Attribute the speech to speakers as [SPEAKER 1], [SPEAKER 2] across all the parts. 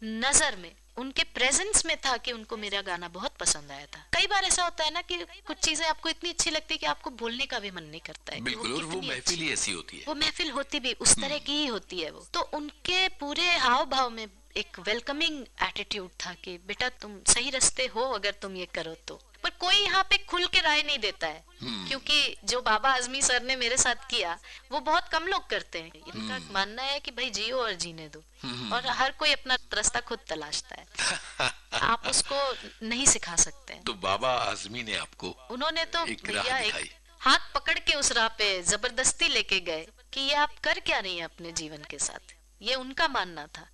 [SPEAKER 1] नजर में, उनके प्रेजेंस में था कि उनको मेरा गाना बहुत पसंद आया था। कई बार ऐसा होता है ना कि कुछ चीजें आपको इतनी अच्छी लगती है कि आपको बोलने का भी मन नहीं करता है।
[SPEAKER 2] बिल्कुल, और वो महफिल ही ऐसी होती है।
[SPEAKER 1] वो महफिल होती भी उस तरह की ही होती है। वो तो उनके पूरे हाव भाव में एक वेलकमिंग एटीट्यूड था कि बेटा तुम सही रास्ते हो अगर तुम ये करो तो। पर कोई यहाँ पे खुल के राय नहीं देता है, क्योंकि जो बाबा आजमी सर ने मेरे साथ किया वो बहुत कम लोग करते हैं। इनका मानना है कि भाई जियो और जीने दो, और हर कोई अपना रास्ता खुद तलाशता है, आप उसको नहीं सिखा सकते हैं।
[SPEAKER 2] तो बाबा आजमी ने आपको
[SPEAKER 1] उन्होंने तो
[SPEAKER 2] एक राह
[SPEAKER 1] भैया
[SPEAKER 2] दिखाई।
[SPEAKER 1] एक हाथ पकड़ के उस राह पे जबरदस्ती लेके गए कि ये आप कर क्या रही हैं अपने जीवन के साथ, ये उनका मानना था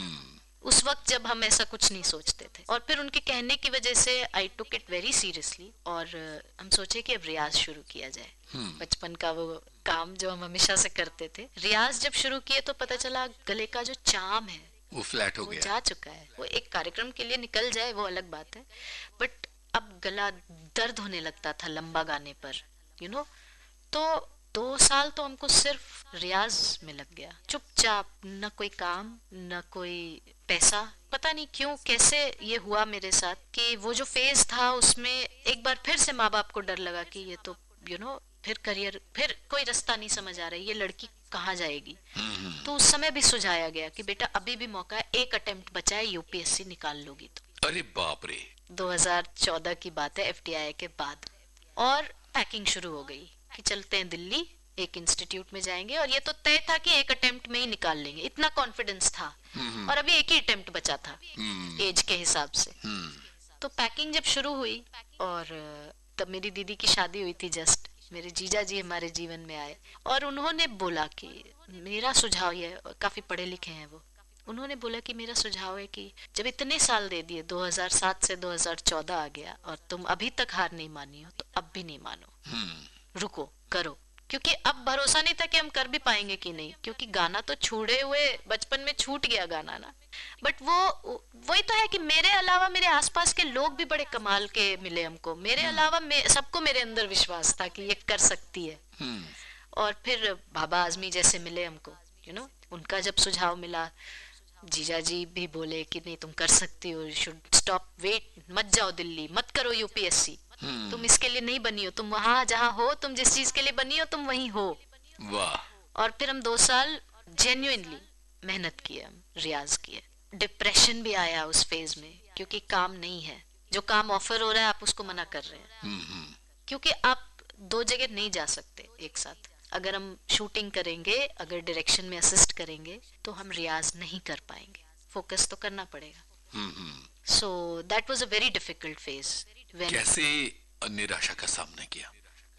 [SPEAKER 1] उस वक्त जब हम ऐसा कुछ नहीं सोचते थे। और फिर उनके कहने की वजह से आई टुक इट वेरी सीरियसली, और हम सोचे कि अब रियाज शुरू किया जाए। बचपन का वो काम जो हम हमेशा से करते थे, रियाज जब शुरू किए तो पता चला गले का जो चाम है
[SPEAKER 2] वो फ्लैट हो
[SPEAKER 1] वो
[SPEAKER 2] गया।
[SPEAKER 1] जा चुका है। वो एक कार्यक्रम के लिए निकल जाए वो अलग बात है, बट अब गला दर्द होने लगता था लंबा गाने पर, यू नो। तो 2 साल तो हमको सिर्फ रियाज में लग गया, चुपचाप, न कोई काम न कोई पैसा। पता नहीं क्यों कैसे ये हुआ मेरे साथ कि वो जो फेज था उसमें एक बार फिर से माँ बाप को डर लगा कि ये तो फिर करियर, फिर कोई रास्ता नहीं समझ आ रहा है, ये लड़की कहाँ जाएगी। तो उस समय भी सुझाया गया कि बेटा अभी भी मौका है, एक अटेम्प्ट बचा है, यूपीएससी निकाल लोगी तो।
[SPEAKER 2] अरे बाप रे।
[SPEAKER 1] 2014 की बात है, एफटीआई के बाद। और पैकिंग शुरू हो गई कि चलते हैं दिल्ली, एक इंस्टीट्यूट में जाएंगे, और ये तो तय था कि एक अटेम्प्ट में ही निकाल लेंगे, इतना कॉन्फिडेंस था। और अभी एक ही अटेम्प्ट बचा था एज के हिसाब से। तो पैकिंग जब शुरू हुई, और तब मेरी दीदी की शादी हुई थी जस्ट, मेरे जीजा जी हमारे जीवन में आए और उन्होंने बोला कि मेरा सुझाव ये, काफी पढ़े लिखे हैं वो, उन्होंने बोला कि मेरा सुझाव है कि जब इतने साल दे दिए, 2007 से 2014 आ गया और तुम अभी तक हार नहीं मानी हो, तो अब भी नहीं मानो, रुको, करो। क्योंकि अब भरोसा नहीं था कि हम कर भी पाएंगे कि नहीं, क्योंकि गाना तो छूटे हुए बचपन में छूट गया गाना ना। बट वही तो है कि मेरे अलावा मेरे आसपास के लोग भी बड़े कमाल के मिले हमको, मेरे अलावा सबको मेरे अंदर विश्वास था कि ये कर सकती है। और फिर बाबा आजमी जैसे मिले हमको, उनका जब सुझाव मिला, जीजा जी भी बोले कि नहीं तुम कर सकती हो, शुड स्टॉप, वेट, मत जाओ दिल्ली, मत करो यूपीएससी, तुम इसके लिए नहीं बनी हो, तुम वहां जहां हो, तुम जिस चीज के लिए बनी हो तुम वहीं हो।
[SPEAKER 2] वाह।
[SPEAKER 1] और फिर हम 2 साल जेन्युइनली मेहनत किए, हम रियाज किए। डिप्रेशन भी आया उस फेज में, क्योंकि काम नहीं है, जो काम ऑफर हो रहा है आप उसको मना कर रहे हैं, क्योंकि आप 2 जगह नहीं जा सकते एक साथ। अगर हम शूटिंग करेंगे, अगर डायरेक्शन में असिस्ट करेंगे, तो हम रियाज नहीं कर पाएंगे, फोकस तो करना पड़ेगा। So that was a very difficult phase.
[SPEAKER 2] कैसे निराशा का सामना किया?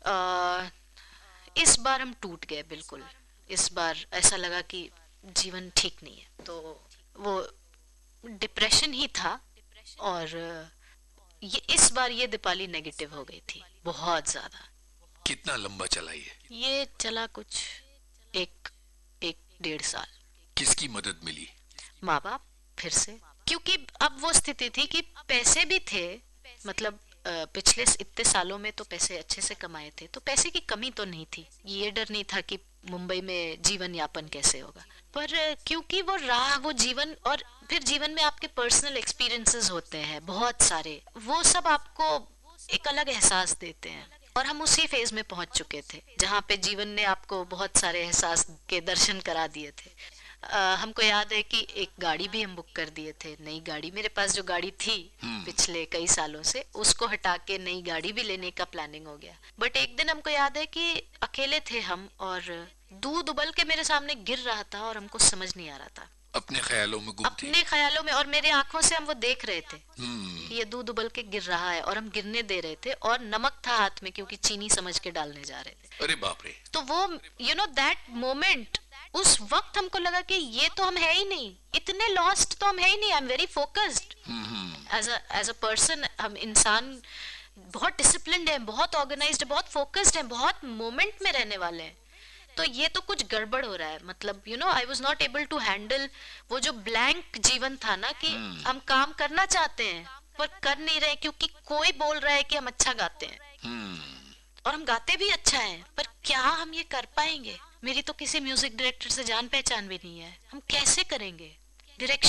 [SPEAKER 1] इस बार हम टूट गए बिल्कुल। इस बार ऐसा लगा कि जीवन ठीक नहीं है, तो वो डिप्रेशन ही था। और ये इस बार ये दीपाली नेगेटिव हो गई थी बहुत ज्यादा।
[SPEAKER 2] कितना लंबा चला
[SPEAKER 1] ये चला कुछ एक 1.5 साल।
[SPEAKER 2] किसकी मदद मिली?
[SPEAKER 1] माँ बाप फिर से, क्योंकि अब वो स्थिति थी कि पैसे भी थे, मतलब पिछले इतने सालों में तो पैसे अच्छे से कमाए थे, तो पैसे की कमी तो नहीं थी। ये डर नहीं था कि मुंबई में जीवन यापन कैसे होगा, पर क्योंकि वो राह, वो जीवन, और फिर जीवन में आपके पर्सनल एक्सपीरियंसेस होते हैं बहुत सारे, वो सब आपको एक अलग एहसास देते हैं। और हम उसी फेज में पहुंच चुके थे जहाँ पे जीवन ने आपको बहुत सारे एहसास के दर्शन करा दिए थे। हमको याद है कि एक गाड़ी भी हम बुक कर दिए थे, नई गाड़ी। मेरे पास जो गाड़ी थी पिछले कई सालों से, उसको हटा के नई गाड़ी भी लेने का प्लानिंग हो गया। बट एक दिन हमको याद है कि अकेले थे हम, और दूध उबल के मेरे सामने गिर रहा था और हमको समझ नहीं आ रहा था,
[SPEAKER 2] अपने ख्यालों में गुम थे।
[SPEAKER 1] अपने ख्यालों में, और मेरे आंखों से हम वो देख रहे थे कि ये दूध उबल के गिर रहा है, और हम गिरने दे रहे थे, और नमक था हाथ में क्योंकि चीनी समझ के डालने जा रहे थे।
[SPEAKER 2] अरे बाप रे।
[SPEAKER 1] तो वो दैट मोमेंट, उस वक्त हमको लगा कि ये तो हम है ही नहीं, इतने लॉस्ट तो हम है ही नहीं। I am very focused as a person, हम इंसान बहुत डिसिप्लिन्ड है, बहुत ऑर्गेनाइज्ड है, बहुत फोकस्ड है, बहुत मोमेंट में रहने वाले हैं। तो ये तो कुछ गड़बड़ हो रहा है, मतलब I was not able to handle वो जो ब्लैंक जीवन था ना, कि हम काम करना चाहते हैं पर कर नहीं रहे, क्योंकि कोई बोल रहा है कि हम अच्छा गाते हैं, और हम गाते भी अच्छा है, पर क्या हम ये कर पाएंगे? मेरी तो किसी म्यूजिक डायरेक्टर से जान पहचान भी नहीं है, हम कैसे करेंगे? डायरेक्शन